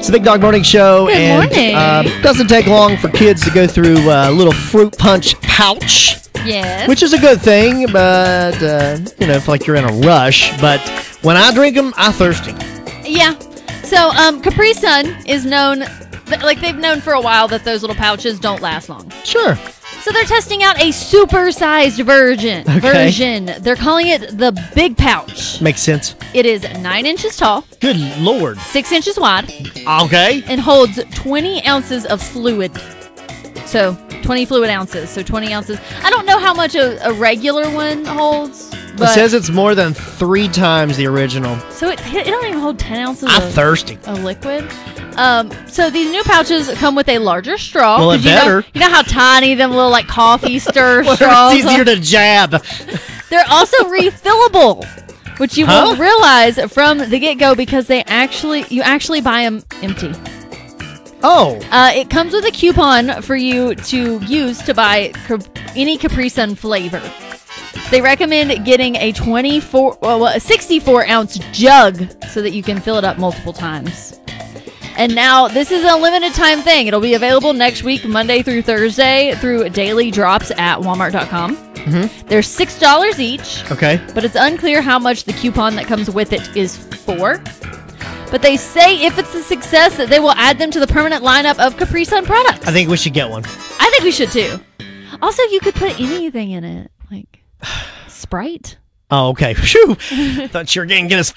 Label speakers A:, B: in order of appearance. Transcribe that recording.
A: It's the Big Dog Morning Show.
B: Good morning.
A: It doesn't take long for kids to go through a little fruit punch pouch.
B: Yes.
A: Which is a good thing, but, if like you're in a rush. But when I drink them, I thirsty.
B: Yeah. So, Capri Sun is known, they've known for a while that those little pouches don't last long.
A: Sure.
B: So they're testing out a super-sized version. They're calling it the Big Pouch.
A: Makes sense.
B: It is 9 inches tall.
A: Good Lord.
B: 6 inches wide.
A: Okay.
B: And holds 20 ounces of fluid. So 20 fluid ounces. So 20 ounces. I don't know how much a regular one holds. But
A: It says it's more than 3 times the original.
B: So it don't even hold 10 ounces
A: I'm thirsty.
B: of liquid. So these new pouches come with a larger straw.
A: Well, it better.
B: You know how tiny them little like coffee stir
A: Well,
B: straws
A: it's easier
B: are?
A: to jab.
B: They're also refillable, which you
A: Huh?
B: won't realize from the get-go because you actually buy them empty.
A: Oh.
B: It comes with a coupon for you to use to buy any Capri Sun flavor. They recommend getting a 64-ounce jug so that you can fill it up multiple times. And now, this is a limited time thing. It'll be available next week, Monday through Thursday, through daily drops at Walmart.com.
A: Mm-hmm.
B: They're $6 each.
A: Okay.
B: But it's unclear how much the coupon that comes with it is for. But they say if it's a success, that they will add them to the permanent lineup of Capri Sun products.
A: I think we should get one.
B: I think we should too. Also, you could put anything in it, like Sprite.
A: Oh, okay. Phew. Thought you were going to get us